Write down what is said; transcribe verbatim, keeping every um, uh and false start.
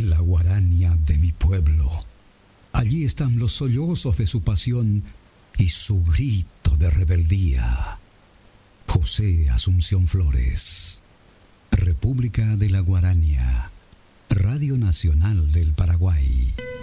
la guarania de mi pueblo. Allí están los sollozos de su pasión y su grito de rebeldía. José Asunción Flores. República de la Guarania. Radio Nacional del Paraguay.